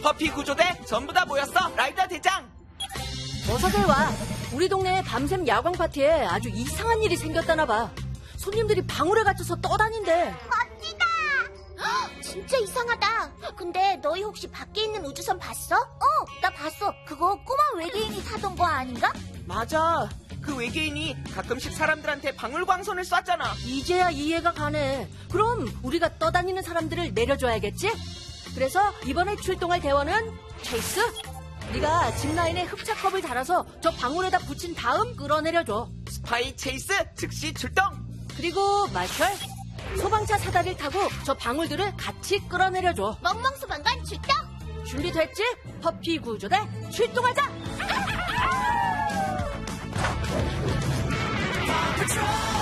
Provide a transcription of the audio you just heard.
퍼피 구조대 전부 다 모였어. 라이더 대장. 어서들 와. 우리 동네에 밤샘 야광 파티에 아주 이상한 일이 생겼다나 봐. 손님들이 방울에 갇혀서 떠다닌대. 멋지다. 진짜 이상하다. 근데 너희 혹시 밖에 있는 우주선 봤어? 나 봤어. 그거 꼬마 외계인이 타던 거 아닌가? 맞아. 그 외계인이 가끔씩 사람들한테 방울광선을 쐈잖아. 이제야 이해가 가네. 그럼 우리가 떠다니는 사람들을 내려줘야겠지? 그래서 이번에 출동할 대원은 체이스. 네가 짚라인에 흡착컵을 달아서 저 방울에다 붙인 다음 끌어내려줘. 스파이 체이스 즉시 출동. 그리고 마셜, 소방차 사다리를 타고 저 방울들을 같이 끌어내려줘. 멍멍 소방관 출동. 준비됐지? 퍼피 구조대 출동하자.